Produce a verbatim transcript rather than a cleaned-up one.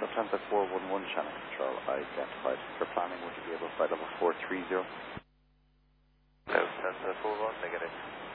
Lufthansa four one one channel control identified. For planning, would you be able to flight level four three zero? Lufthansa four one, negative.